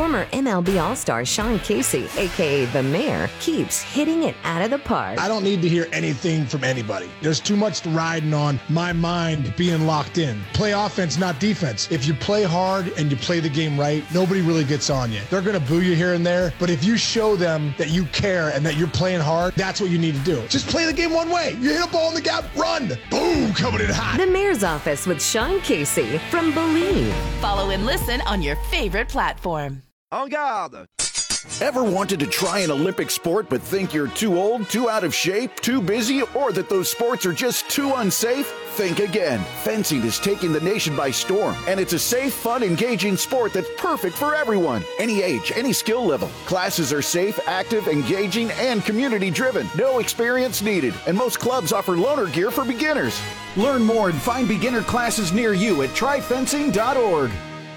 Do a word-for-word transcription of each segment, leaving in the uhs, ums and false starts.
Former M L B All-Star Sean Casey, a k a. The Mayor, keeps hitting it out of the park. I don't need to hear anything from anybody. There's too much riding on my mind being locked in. Play offense, not defense. If you play hard and you play the game right, nobody really gets on you. They're going to boo you here and there, but if you show them that you care and that you're playing hard, that's what you need to do. Just play the game one way. You hit a ball in the gap, run. Boom, coming in hot. The Mayor's Office with Sean Casey from Believe. Follow and listen on your favorite platform. En garde. Ever wanted to try an Olympic sport but think you're too old, too out of shape, too busy, or that those sports are just too unsafe? Think again. Fencing is taking the nation by storm, and it's a safe, fun, engaging sport that's perfect for everyone. Any age, any skill level. Classes are safe, active, engaging, and community-driven. No experience needed, and most clubs offer loaner gear for beginners. Learn more and find beginner classes near you at try fencing dot org.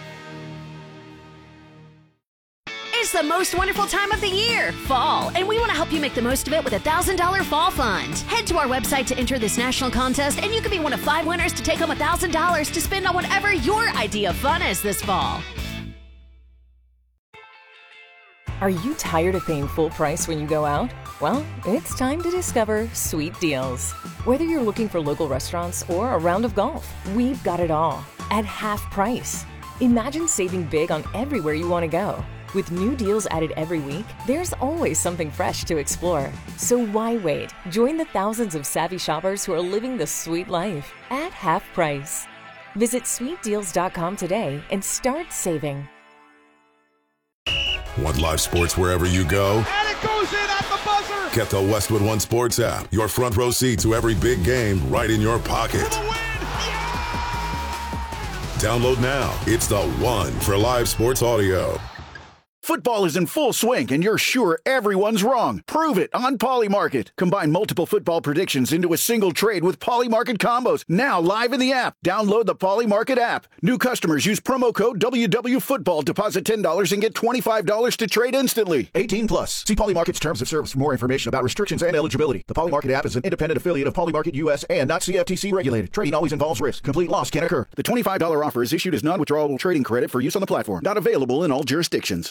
It's the most wonderful time of the year, fall, and we want to help you make the most of it with a one thousand dollars Fall Fund. Head to our website to enter this national contest, and you can be one of five winners to take home one thousand dollars to spend on whatever your idea of fun is this fall. Are you tired of paying full price when you go out? Well, it's time to discover Sweet Deals. Whether you're looking for local restaurants or a round of golf, we've got it all at half price. Imagine saving big on everywhere you want to go. With new deals added every week, there's always something fresh to explore. So why wait? Join the thousands of savvy shoppers who are living the sweet life at half price. Visit sweet deals dot com today and start saving. Want live sports wherever you go? And it goes in at the buzzer. Get the Westwood One Sports app. Your front row seat to every big game right in your pocket. For the win. Yeah! Download now. It's the one for live sports audio. Football is in full swing, and you're sure everyone's wrong. Prove it on Polymarket. Combine multiple football predictions into a single trade with Polymarket combos. Now live in the app. Download the Polymarket app. New customers use promo code W W Football. Deposit ten dollars and get twenty-five dollars to trade instantly. eighteen plus. See Polymarket's terms of service for more information about restrictions and eligibility. The Polymarket app is an independent affiliate of Polymarket U S and not C F T C regulated. Trading always involves risk. Complete loss can occur. The twenty-five dollars offer is issued as non-withdrawable trading credit for use on the platform. Not available in all jurisdictions.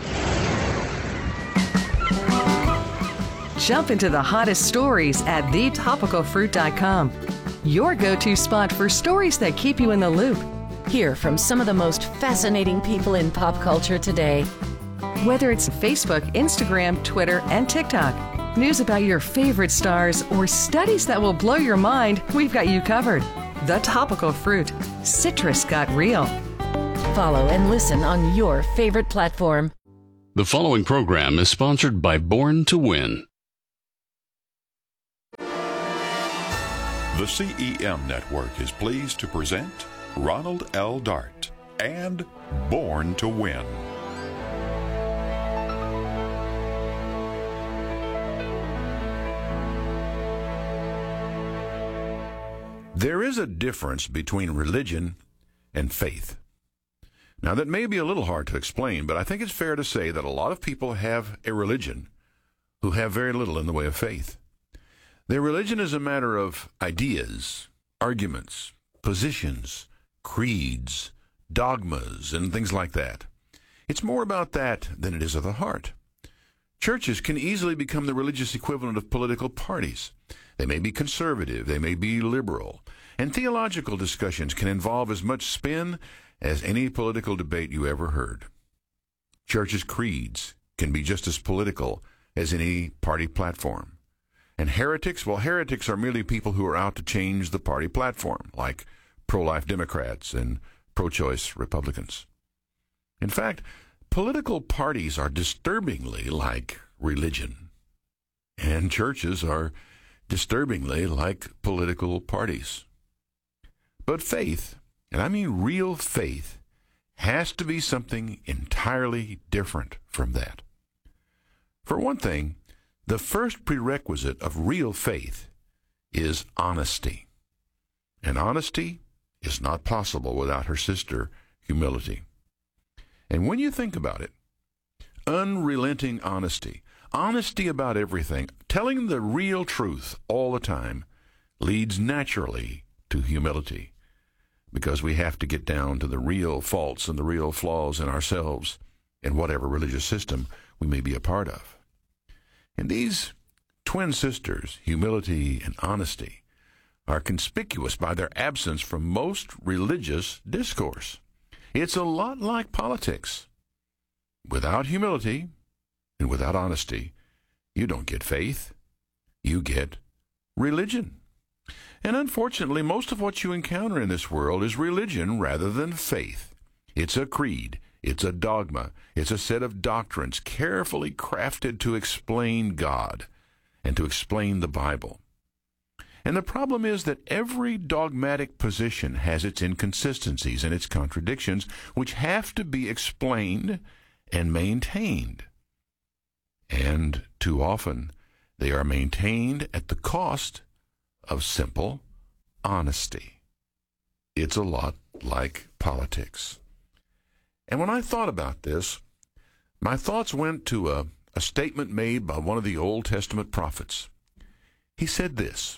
Jump into the hottest stories at the topical fruit dot com. Your go-to spot for stories that keep you in the loop. Hear from some of the most fascinating people in pop culture today. Whether it's Facebook, Instagram, Twitter, and TikTok, news about your favorite stars, or studies that will blow your mind, we've got you covered. The Topical Fruit. Citrus got real. Follow and listen on your favorite platform. The following program is sponsored by Born to Win. The C E M Network is pleased to present Ronald L. Dart and Born to Win. There is a difference between religion and faith. Now, that may be a little hard to explain, but I think it's fair to say that a lot of people have a religion who have very little in the way of faith. Their religion is a matter of ideas, arguments, positions, creeds, dogmas, and things like that. It's more about that than it is of the heart. Churches can easily become the religious equivalent of political parties. They may be conservative, they may be liberal, and theological discussions can involve as much spin as any political debate you ever heard. Churches' creeds can be just as political as any party platform. And heretics, well, heretics are merely people who are out to change the party platform, like pro-life Democrats and pro-choice Republicans. In fact, political parties are disturbingly like religion, and churches are disturbingly like political parties. But faith, and I mean real faith, has to be something entirely different from that. For one thing, the first prerequisite of real faith is honesty. And honesty is not possible without her sister, humility. And when you think about it, unrelenting honesty, honesty about everything, telling the real truth all the time, leads naturally to humility, because we have to get down to the real faults and the real flaws in ourselves in whatever religious system we may be a part of. And these twin sisters, humility and honesty, are conspicuous by their absence from most religious discourse. It's a lot like politics. Without humility and without honesty, you don't get faith, you get religion. And unfortunately, most of what you encounter in this world is religion rather than faith. It's a creed, it's a dogma, it's a set of doctrines carefully crafted to explain God and to explain the Bible. And the problem is that every dogmatic position has its inconsistencies and its contradictions, which have to be explained and maintained. And too often, they are maintained at the cost of simple honesty. It's a lot like politics. And when I thought about this, my thoughts went to a, a statement made by one of the Old Testament prophets. He said this,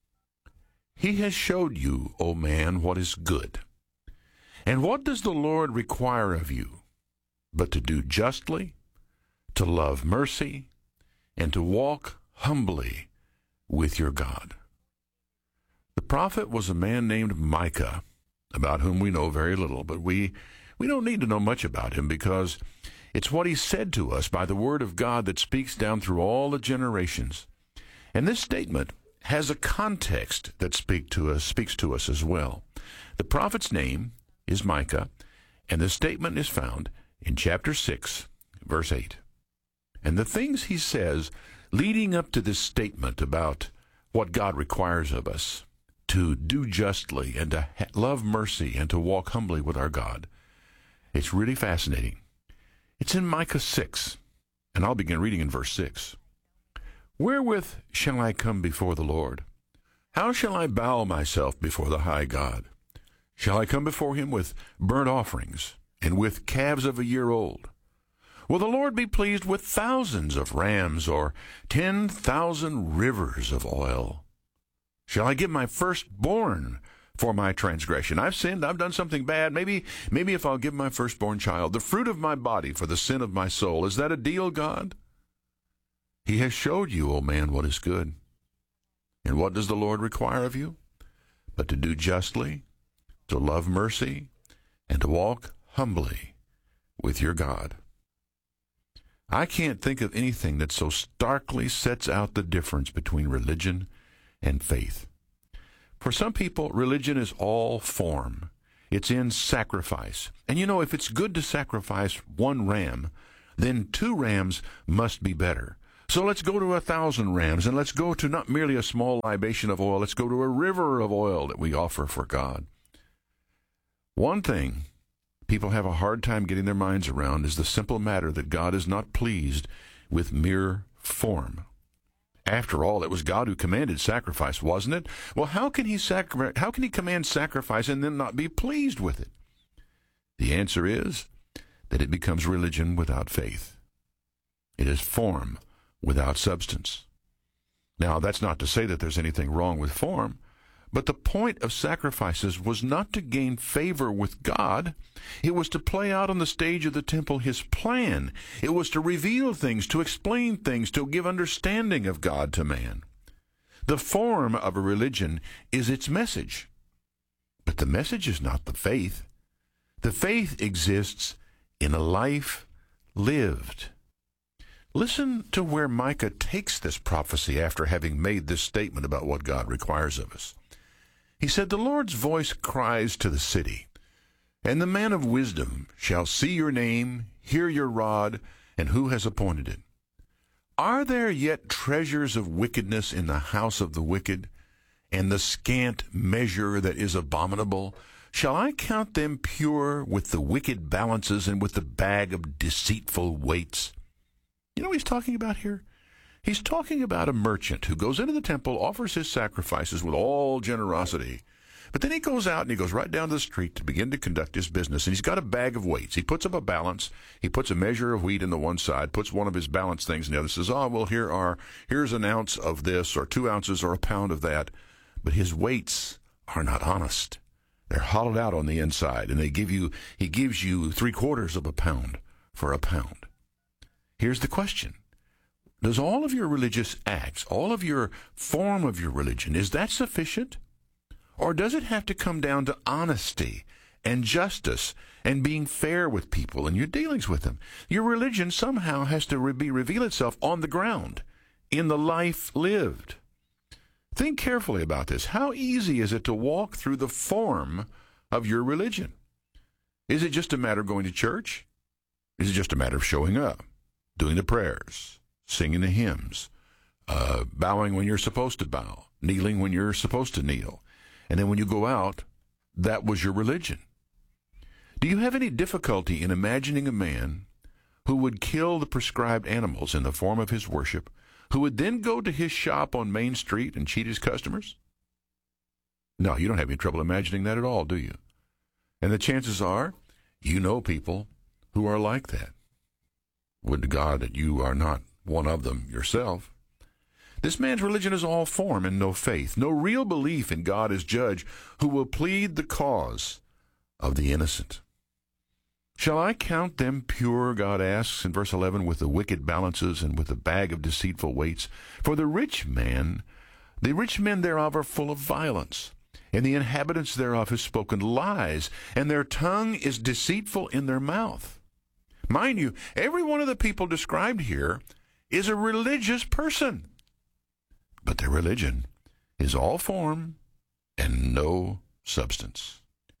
"He has showed you, O man, what is good. And what does the Lord require of you? But to do justly, to love mercy, and to walk humbly with your God." The prophet was a man named Micah, about whom we know very little, but we, we don't need to know much about him because it's what he said to us by the word of God that speaks down through all the generations. And this statement has a context that speak to us, speaks to us as well. The prophet's name is Micah, and the statement is found in chapter six, verse eight. And the things he says leading up to this statement about what God requires of us, to do justly and to ha- love mercy and to walk humbly with our God, it's really fascinating. It's in Micah six, and I'll begin reading in verse six. "Wherewith shall I come before the Lord? How shall I bow myself before the high God? Shall I come before him with burnt offerings, and with calves of a year old? Will the Lord be pleased with thousands of rams, or ten thousand rivers of oil? Shall I give my firstborn for my transgression? I've sinned, I've done something bad. Maybe, maybe if I'll give my firstborn child, the fruit of my body for the sin of my soul. Is that a deal, God? He has showed you, O man, what is good. And what does the Lord require of you? But to do justly, to love mercy, and to walk humbly with your God." I can't think of anything that so starkly sets out the difference between religion and faith. For some people, religion is all form. It's in sacrifice. And you know, if it's good to sacrifice one ram, then two rams must be better. So let's go to a thousand rams, and let's go to not merely a small libation of oil, let's go to a river of oil that we offer for God. One thing people have a hard time getting their minds around is the simple matter that God is not pleased with mere form. After all, it was God who commanded sacrifice, wasn't it? Well, how can he sacri- how can he command sacrifice and then not be pleased with it? The answer is that it becomes religion without faith. It is form without substance. Now, that's not to say that there's anything wrong with form, but the point of sacrifices was not to gain favor with God. It was to play out on the stage of the temple his plan. It was to reveal things, to explain things, to give understanding of God to man. The form of a religion is its message, but the message is not the faith. The faith exists in a life lived. Listen to where Micah takes this prophecy after having made this statement about what God requires of us. He said, "The Lord's voice cries to the city, and the man of wisdom shall see your name, hear your rod, and who has appointed it. Are there yet treasures of wickedness in the house of the wicked, and the scant measure that is abominable? Shall I count them pure with the wicked balances and with the bag of deceitful weights?" You know what he's talking about here? He's talking about a merchant who goes into the temple, offers his sacrifices with all generosity, but then he goes out and he goes right down to the street to begin to conduct his business, and he's got a bag of weights. He puts up a balance. He puts a measure of wheat in the one side, puts one of his balance things in the other, says, oh, well, here are, here's an ounce of this, or two ounces, or a pound of that. But his weights are not honest. They're hollowed out on the inside, and they give you, he gives you three quarters of a pound, for a pound. Here's the question. Does all of your religious acts, all of your form of your religion, is that sufficient? Or does it have to come down to honesty and justice and being fair with people in your dealings with them? Your religion somehow has to re- be reveal itself on the ground, in the life lived. Think carefully about this. How easy is it to walk through the form of your religion? Is it just a matter of going to church? Is it just a matter of showing up, doing the prayers, singing the hymns, uh, bowing when you're supposed to bow, kneeling when you're supposed to kneel, and then when you go out, that was your religion? Do you have any difficulty in imagining a man who would kill the prescribed animals in the form of his worship, who would then go to his shop on Main Street and cheat his customers? No, you don't have any trouble imagining that at all, do you? And the chances are you know people who are like that. Would to God that you are not one of them yourself. This man's religion is all form and no faith, no real belief in God as judge who will plead the cause of the innocent. Shall I count them pure, God asks in verse eleven, with the wicked balances and with the bag of deceitful weights? For the rich man, the rich men thereof are full of violence, and the inhabitants thereof have spoken lies, and their tongue is deceitful in their mouth. Mind you, every one of the people described here is a religious person, but their religion is all form and no substance.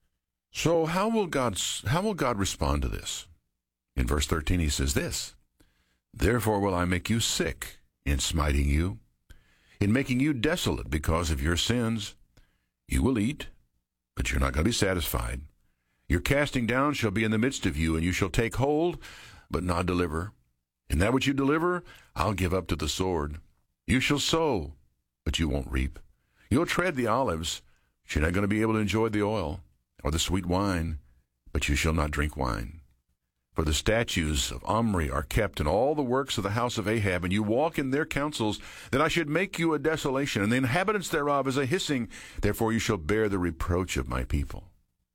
So how will God, how will God respond to this? In verse thirteen he says this, Therefore will I make you sick in smiting you, in making you desolate because of your sins. You will eat, but you're not going to be satisfied. Your casting down shall be in the midst of you, and you shall take hold, but not deliver. And that which you deliver, I'll give up to the sword. You shall sow, but you won't reap. You'll tread the olives, but you're not going to be able to enjoy the oil, or the sweet wine, but you shall not drink wine. For the statues of Omri are kept in all the works of the house of Ahab, and you walk in their counsels, that I should make you a desolation, and the inhabitants thereof as a hissing. Therefore you shall bear the reproach of my people.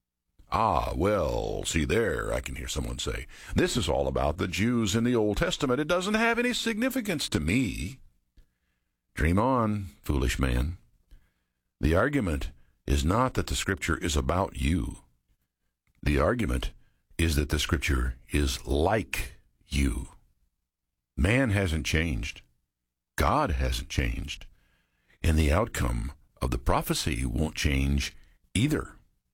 Ah, well, see there, I can hear someone say, this is all about the Jews in the Old Testament. It doesn't have any significance to me. Dream on, foolish man. The argument is not that the Scripture is about you. The argument is that the Scripture is like you. Man hasn't changed. God hasn't changed. And the outcome of the prophecy won't change either.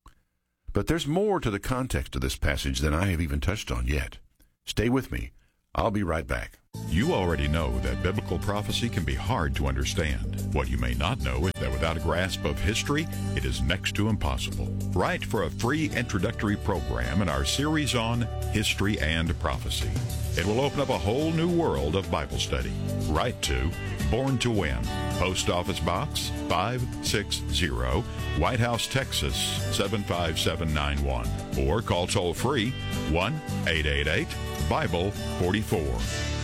But there's more to the context of this passage than I have even touched on yet. Stay with me. I'll be right back. You already know that biblical prophecy can be hard to understand. What you may not know is that without a grasp of history, it is next to impossible. Write for a free introductory program in our series on History and Prophecy. It will open up a whole new world of Bible study. Write to Born to Win, Post Office Box five sixty, White House, Texas seven five seven nine one, or call toll-free one eight eight eight Bible forty-four.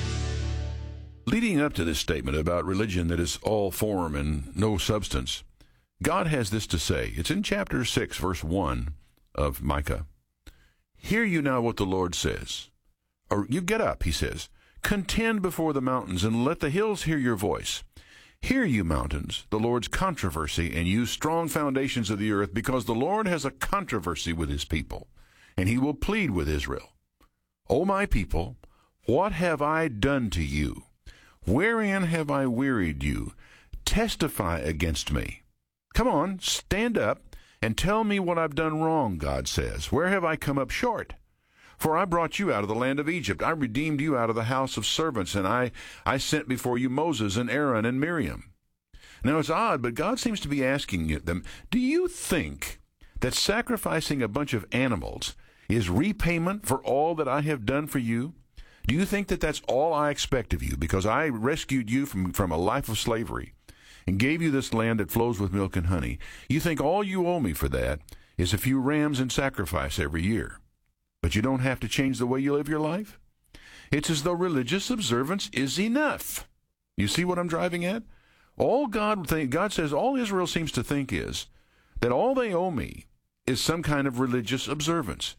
Leading up to this statement about religion that is all form and no substance, God has this to say. It's in chapter six, verse one of Micah. Hear you now what the Lord says. Or you get up, he says. Contend before the mountains, and let the hills hear your voice. Hear, you mountains, the Lord's controversy, and you strong foundations of the earth, because the Lord has a controversy with his people, and he will plead with Israel. O my people, what have I done to you? Wherein have I wearied you? Testify against me. Come on, stand up, and tell me what I've done wrong, God says. Where have I come up short? For I brought you out of the land of Egypt. I redeemed you out of the house of servants, and I, I sent before you Moses and Aaron and Miriam. Now it's odd, but God seems to be asking them, do you think that sacrificing a bunch of animals is repayment for all that I have done for you? Do you think that that's all I expect of you, because I rescued you from, from a life of slavery and gave you this land that flows with milk and honey? You think all you owe me for that is a few rams in sacrifice every year? But you don't have to change the way you live your life? It's as though religious observance is enough. You see what I'm driving at? All God think, God says all Israel seems to think is that all they owe me is some kind of religious observance.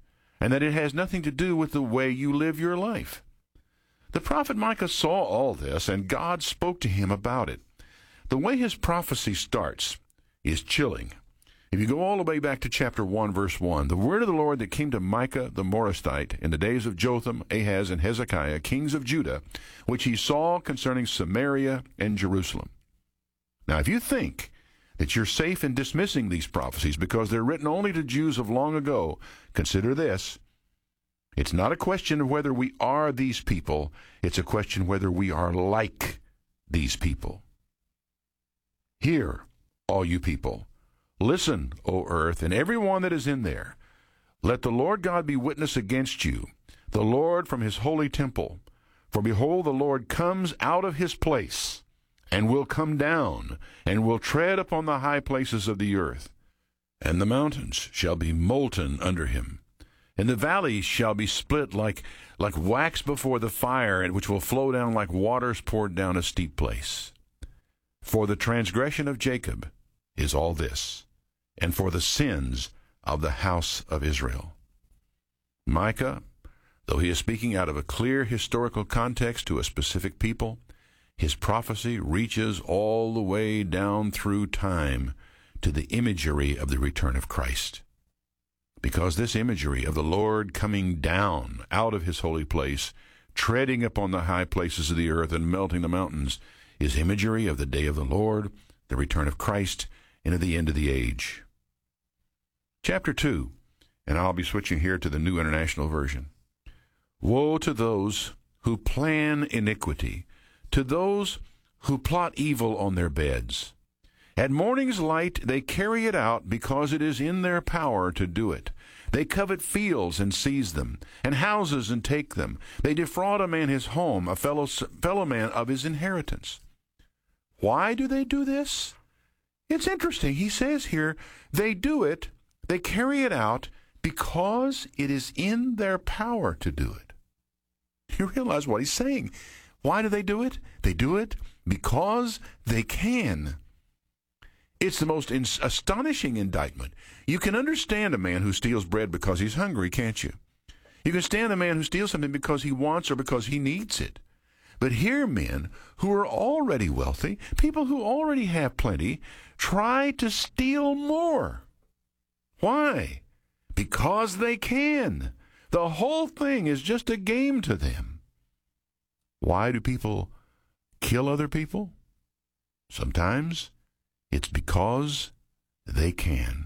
and that it has nothing to do with the way you live your life. The prophet Micah saw all this, and God spoke to him about it. The way his prophecy starts is chilling. If you go all the way back to chapter one, verse one, the word of the Lord that came to Micah the Morastite in the days of Jotham, Ahaz, and Hezekiah, kings of Judah, which he saw concerning Samaria and Jerusalem. Now, if you think that you're safe in dismissing these prophecies because they're written only to Jews of long ago, consider this. It's not a question of whether we are these people. It's a question whether we are like these people. Hear, all you people. Listen, O earth, and every one that is in there. Let the Lord God be witness against you, the Lord from his holy temple. For behold, the Lord comes out of his place, and will come down, and will tread upon the high places of the earth. And the mountains shall be molten under him, and the valleys shall be split like, like wax before the fire, and which will flow down like waters poured down a steep place. For the transgression of Jacob is all this, and for the sins of the house of Israel. Micah, though he is speaking out of a clear historical context to a specific people, his prophecy reaches all the way down through time to the imagery of the return of Christ. Because this imagery of the Lord coming down out of his holy place, treading upon the high places of the earth and melting the mountains, is imagery of the day of the Lord, the return of Christ, and of the end of the age. Chapter two, and I'll be switching here to the New International Version. Woe to those who plan iniquity, to those who plot evil on their beds. At morning's light they carry it out because it is in their power to do it. They covet fields and seize them, and houses and take them. They defraud a man his home, a fellow, fellow man of his inheritance. Why do they do this? It's interesting. He says here, they do it, they carry it out because it is in their power to do it. You realize what he's saying. Why do they do it? They do it because they can. It's the most in- astonishing indictment. You can understand a man who steals bread because he's hungry, can't you? You can stand a man who steals something because he wants or because he needs it. But here men who are already wealthy, people who already have plenty, try to steal more. Why? Because they can. The whole thing is just a game to them. Why do people kill other people? Sometimes it's because they can.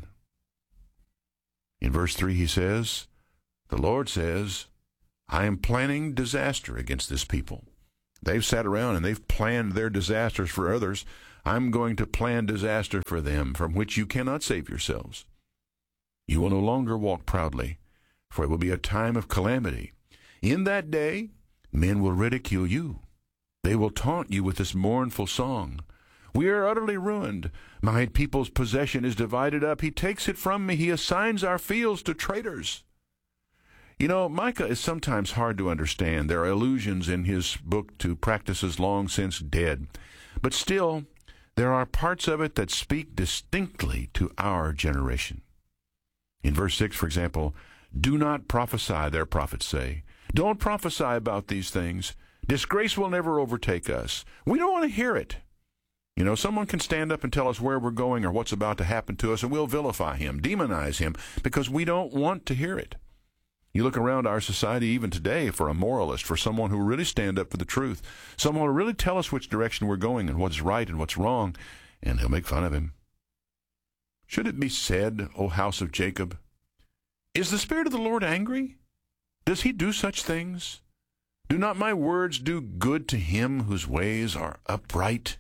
In verse three he says, the Lord says, I am planning disaster against this people. They've sat around and they've planned their disasters for others. I'm going to plan disaster for them from which you cannot save yourselves. You will no longer walk proudly, for it will be a time of calamity. In that day, men will ridicule you. They will taunt you with this mournful song. We are utterly ruined. My people's possession is divided up. He takes it from me. He assigns our fields to traitors. You know, Micah is sometimes hard to understand. There are allusions in his book to practices long since dead. But still, there are parts of it that speak distinctly to our generation. In verse six, for example, do not prophesy, their prophets say. Don't prophesy about these things. Disgrace will never overtake us. We don't want to hear it. You know, someone can stand up and tell us where we're going or what's about to happen to us, and we'll vilify him, demonize him, because we don't want to hear it. You look around our society even today for a moralist, for someone who will really stand up for the truth, someone who will really tell us which direction we're going and what's right and what's wrong, and they'll make fun of him. Should it be said, O house of Jacob, is the Spirit of the Lord angry? Does he do such things? Do not my words do good to him whose ways are upright?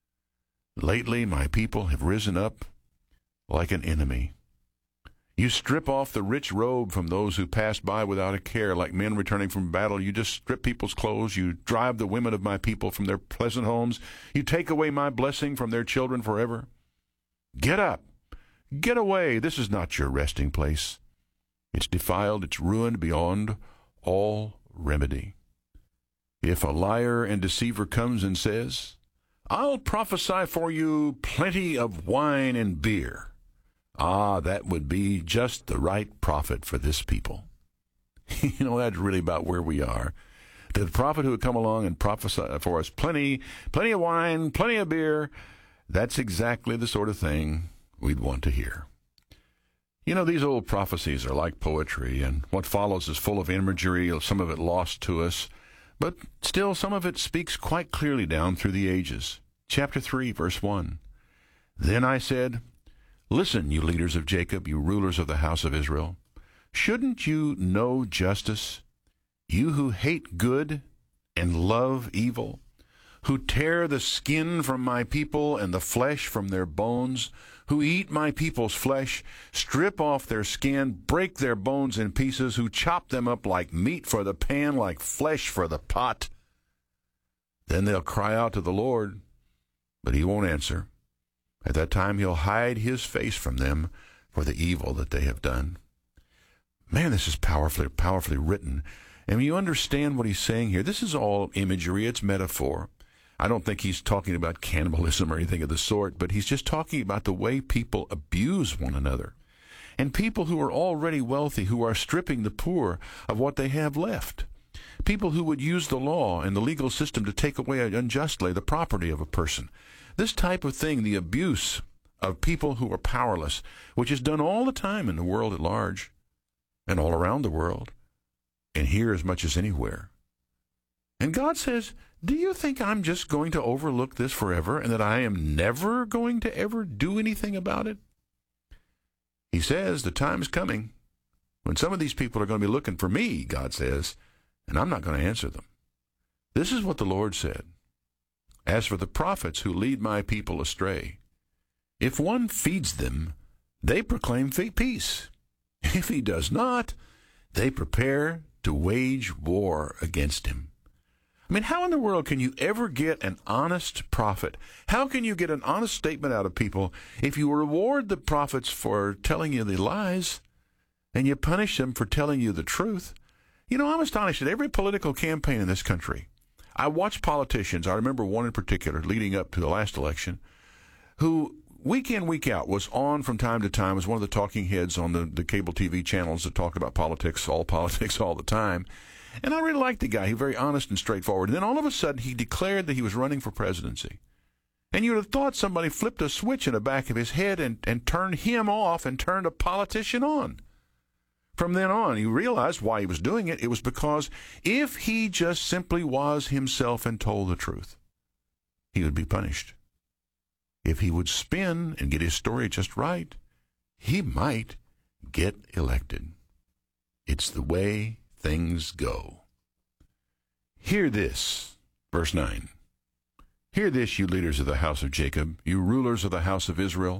Lately my people have risen up like an enemy. You strip off the rich robe from those who pass by without a care, like men returning from battle. You just strip people's clothes. You drive the women of my people from their pleasant homes. You take away my blessing from their children forever. Get up. Get away. This is not your resting place. It's defiled. It's ruined beyond all remedy. If a liar and deceiver comes and says, I'll prophesy for you plenty of wine and beer. Ah, that would be just the right prophet for this people. You know, that's really about where we are. The prophet who would come along and prophesy for us plenty, plenty of wine, plenty of beer, that's exactly the sort of thing we'd want to hear. You know, these old prophecies are like poetry, and what follows is full of imagery, some of it lost to us, but still some of it speaks quite clearly down through the ages. Chapter three, verse one. Then I said, listen, you leaders of Jacob, you rulers of the house of Israel. Shouldn't you know justice? You who hate good and love evil, who tear the skin from my people and the flesh from their bones, who eat my people's flesh, strip off their skin, break their bones in pieces, who chop them up like meat for the pan, like flesh for the pot. Then they'll cry out to the Lord, but he won't answer. At that time he'll hide his face from them for the evil that they have done. Man, this is powerfully, powerfully written. And when you understand what he's saying here, this is all imagery, it's metaphor. I don't think he's talking about cannibalism or anything of the sort, but he's just talking about the way people abuse one another. And people who are already wealthy, who are stripping the poor of what they have left. People who would use the law and the legal system to take away unjustly the property of a person. This type of thing, the abuse of people who are powerless, which is done all the time in the world at large and all around the world, and here as much as anywhere. And God says, do you think I'm just going to overlook this forever and that I am never going to ever do anything about it? He says the time's coming when some of these people are going to be looking for me, God says, and I'm not going to answer them. This is what the Lord said. As for the prophets who lead my people astray, if one feeds them, they proclaim peace. If he does not, they prepare to wage war against him. I mean, how in the world can you ever get an honest prophet? How can you get an honest statement out of people if you reward the prophets for telling you the lies and you punish them for telling you the truth? You know, I'm astonished at every political campaign in this country. I watch politicians, I remember one in particular leading up to the last election, who week in, week out was on from time to time as one of the talking heads on the, the cable T V channels that talk about politics, all politics all the time. And I really liked the guy. He was very honest and straightforward. And then all of a sudden, he declared that he was running for presidency. And you would have thought somebody flipped a switch in the back of his head and, and turned him off and turned a politician on. From then on, he realized why he was doing it. It was because if he just simply was himself and told the truth, he would be punished. If he would spin and get his story just right, he might get elected. It's the way things go. Hear this, verse nine. Hear this, you leaders of the house of Jacob, you rulers of the house of Israel.